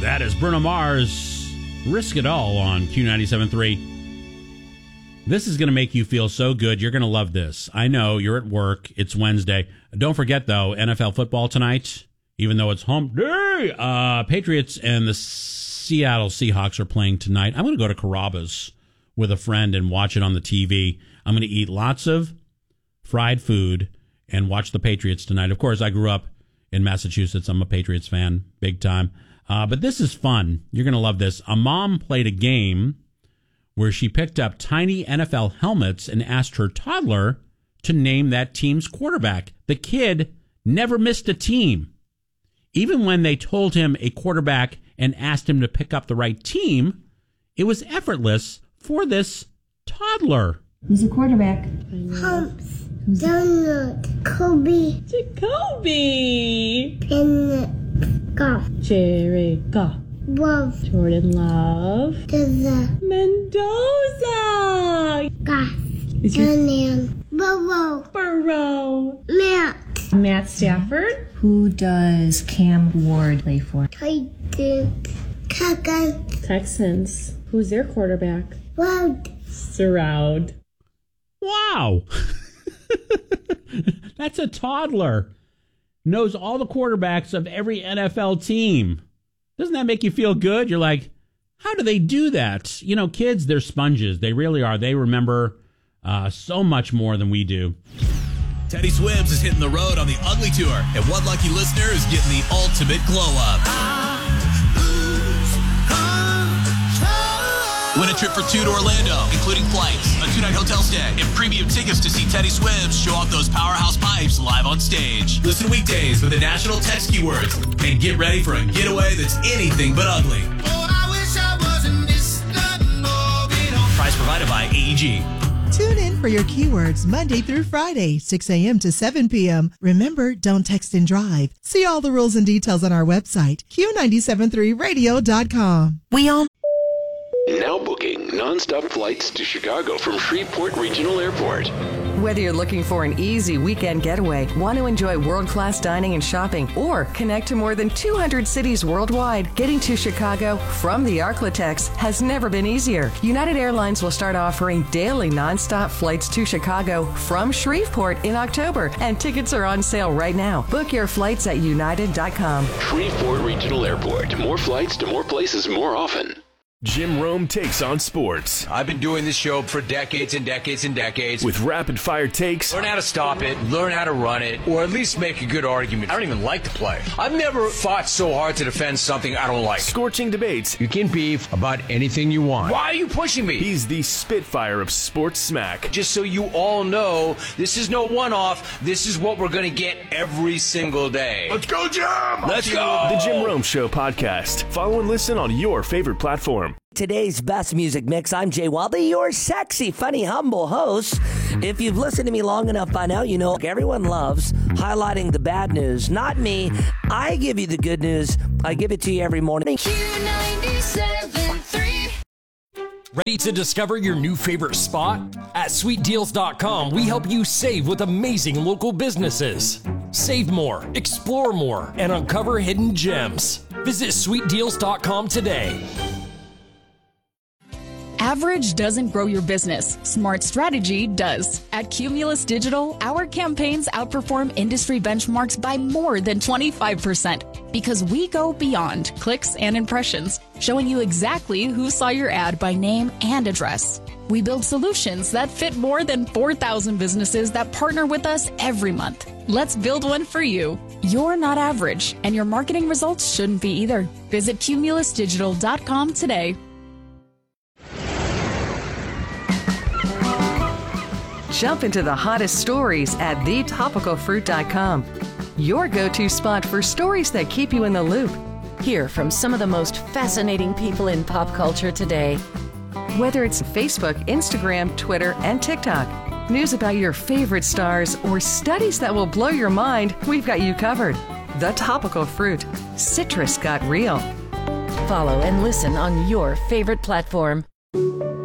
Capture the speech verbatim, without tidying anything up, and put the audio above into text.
That is Bruno Mars, Risk It All on Q ninety-seven point three. This is going to make you feel so good. You're going to love this. I know you're at work. It's Wednesday. Don't forget, though, N F L football tonight, even though it's home day. Uh, Patriots and the Seattle Seahawks are playing tonight. I'm going to go to Carrabba's with a friend and watch it on the T V. I'm going to eat lots of fried food and watch the Patriots tonight. Of course, I grew up in Massachusetts. I'm a Patriots fan, big time. Uh, but this is fun. You're going to love this. A mom played a game where she picked up tiny N F L helmets and asked her toddler to name that team's quarterback. The kid never missed a team. Even when they told him a quarterback and asked him to pick up the right team, it was effortless for this toddler. Who's a quarterback? Humps. Donald. Kobe. Jacoby. Pennant. Goff. Jared Goff. Love. Jordan Love. Deza. Mendoza. Goff. Is your Daniel. Burrow. Burrow. Matt. Matt Stafford. Who does Cam Ward play for? Titans. Cowboys. Texans. Who's their quarterback? Loud. Stroud. Wow. That's a toddler. Knows all the quarterbacks of every N F L team. Doesn't that make you feel good? You're like, how do they do that? You know, kids, they're sponges. They really are. They remember uh, so much more than we do. Teddy Swims is hitting the road on the Ugly Tour, and one lucky listener is getting the ultimate glow-up. Win a trip for two to Orlando, including flights, a two-night hotel stay, and premium tickets to see Teddy Swims show off those powerhouse pipes live on stage. Listen weekdays for the national text keywords and get ready for a getaway that's anything but ugly. Oh, I wish I wasn't this Prize provided by A E G. Tune in for your keywords Monday through Friday, six a.m. to seven p.m. Remember, don't text and drive. See all the rules and details on our website, Q nine seven three radio dot com. We all Now booking nonstop flights to Chicago from Shreveport Regional Airport. Whether you're looking for an easy weekend getaway, want to enjoy world-class dining and shopping, or connect to more than two hundred cities worldwide, getting to Chicago from the Arklatex has never been easier. United Airlines will start offering daily nonstop flights to Chicago from Shreveport in October, and tickets are on sale right now. Book your flights at united dot com. Shreveport Regional Airport. More flights to more places more often. Jim Rome takes on sports. I've been doing this show for decades and decades and decades. With rapid-fire takes. Learn how to stop it, learn how to run it, or at least make a good argument. I don't even like to play. I've never fought so hard to defend something I don't like. Scorching debates. You can beef about anything you want. Why are you pushing me? He's the Spitfire of sports smack. Just so you all know, this is no one-off. This is what we're going to get every single day. Let's go, Jim! Let's go! The Jim Rome Show podcast. Follow and listen on your favorite platform. Today's best music mix. I'm Jay Waldy, your sexy, funny, humble host. If you've listened to me long enough by now, you know everyone loves highlighting the bad news. Not me. I give you the good news. I give it to you every morning. Q ninety-seven point three. Ready to discover your new favorite spot? At sweet deals dot com, we help you save with amazing local businesses. Save more, explore more, and uncover hidden gems. Visit sweet deals dot com today. Average doesn't grow your business. Smart strategy does. At Cumulus Digital, our campaigns outperform industry benchmarks by more than twenty-five percent because we go beyond clicks and impressions, showing you exactly who saw your ad by name and address. We build solutions that fit more than four thousand businesses that partner with us every month. Let's build one for you. You're not average, and your marketing results shouldn't be either. Visit cumulus digital dot com today. Jump into the hottest stories at the topical fruit dot com. Your go-to spot for stories that keep you in the loop. Hear from some of the most fascinating people in pop culture today. Whether it's Facebook, Instagram, Twitter, and TikTok, news about your favorite stars, or studies that will blow your mind, we've got you covered. The Topical Fruit. Citrus got real. Follow and listen on your favorite platform.